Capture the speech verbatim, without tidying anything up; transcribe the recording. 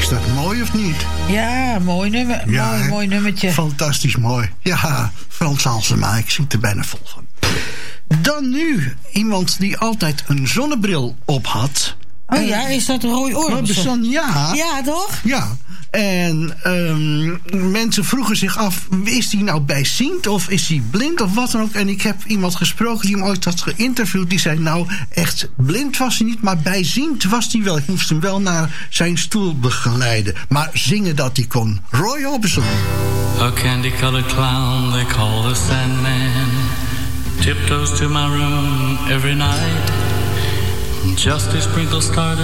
Is dat mooi of niet? Ja, mooi nummer. Ja, mooi, mooi nummertje. Fantastisch mooi. Ja, Frans Halsema, ik zit er bijna vol van. Dan nu iemand die altijd een zonnebril op had. Oh ja, is dat Roy Orbison? Ja. Ja, toch? Ja. En um, mensen vroegen zich af, is hij nou bijziend of is hij blind of wat dan ook? En ik heb iemand gesproken die hem ooit had geïnterviewd. Die zei, nou, echt blind was hij niet, maar bijziend was hij wel. Ik moest hem wel naar zijn stoel begeleiden. Maar zingen dat hij kon. Roy Orbison. A candy-colored clown they call the Sandman tiptoes to my room every night just to sprinkle stardust